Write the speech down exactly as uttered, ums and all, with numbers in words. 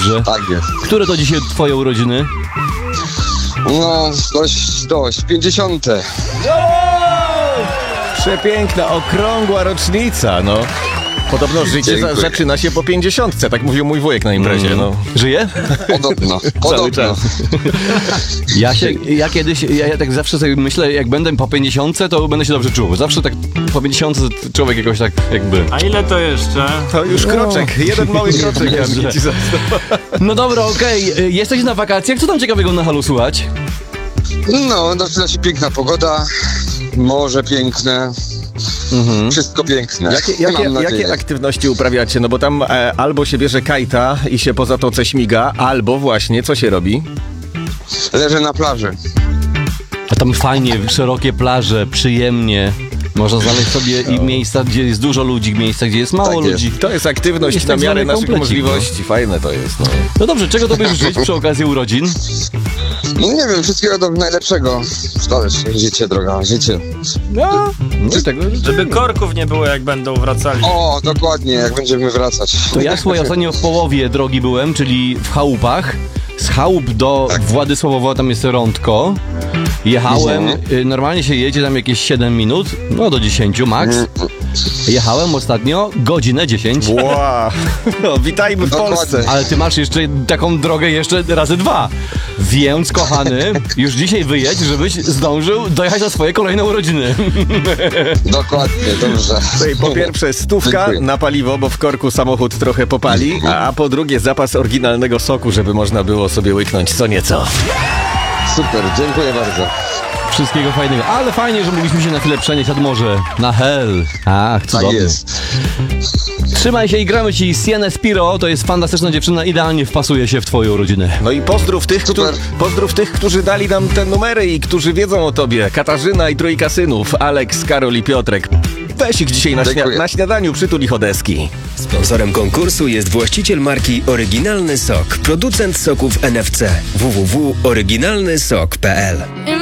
Dobrze. Tak jest. Które to dzisiaj twoje urodziny? No, dość, dość. pięćdziesiąte. Przepiękna, okrągła rocznica, no. Podobno życie za, Dziękuję. zaczyna się po pięćdziesiątce, tak mówił mój wujek na imprezie, no. Żyje? Podobno, Cały podobno. czas. Ja się, ja kiedyś, ja, ja tak zawsze sobie myślę, jak będę po pięćdziesiątce, to będę się dobrze czuł. Zawsze tak po pięćdziesiątce człowiek jakoś tak jakby... A ile to jeszcze? To już kroczek, jeden mały kroczek, Janki ci został. No dobra, okej. Jesteś na wakacjach? Co tam ciekawego na Halu słychać? No, zaczyna się piękna pogoda. Morze piękne. Mhm. Wszystko piękne. Jakie, jakie, Mam nadzieję. jakie aktywności uprawiacie? No bo tam e, albo się bierze kajta i się po zatoce śmiga, albo właśnie, co się robi? Leżę na plaży. A tam fajnie, szerokie plaże, przyjemnie. Można znaleźć sobie i miejsca, gdzie jest dużo ludzi, miejsca, gdzie jest mało Tak jest. ludzi. To jest aktywność Jest na tak miarę zwany naszych komplecik, możliwości. Fajne to jest, no. No dobrze, czego tobie życzyć przy okazji urodzin? No nie wiem, wszystkiego do najlepszego. Szkoda, życie, droga, życie. No, no tego Żeby korków nie było, jak będą wracali. O, dokładnie, jak będziemy wracać. To ja swoje ostatnio w połowie drogi byłem, czyli w chałupach. Z chałup do Władysławowa, tam jest Rądko. Jechałem, y, normalnie się jedzie tam jakieś siedem minut, no do dziesięć max. Jechałem ostatnio godzinę dziesięć. Wow. No, witajmy w Dokładnie. Polsce. Ale ty masz jeszcze taką drogę jeszcze razy dwa. Więc, kochany, już dzisiaj wyjedź, żebyś zdążył dojechać na swoje kolejne urodziny. Dokładnie, dobrze. Tutaj po pierwsze stówka Dziękuję. na paliwo, bo w korku samochód trochę popali, a po drugie zapas oryginalnego soku, żeby można było sobie łyknąć co nieco. Super, dziękuję bardzo. Wszystkiego fajnego. Ale fajnie, że mogliśmy się na chwilę przenieść nad morze. Na hell. Ach, Tak cudownie. jest. Trzymaj się i gramy ci Sienę Spiro. To jest fantastyczna dziewczyna, idealnie wpasuje się w twoje urodziny. No i pozdrów tych, którzy, Super. pozdrów tych, którzy dali nam te numery i którzy wiedzą o tobie. Katarzyna i trójka synów, Aleks, Karol i Piotrek. Weź ich dzisiaj na, śnia- Dziękuję. na śniadaniu, przytul ich odeski. Sponsorem konkursu jest właściciel marki Oryginalny Sok, producent soków N F C. w w w kropka oryginalny sok kropka p l.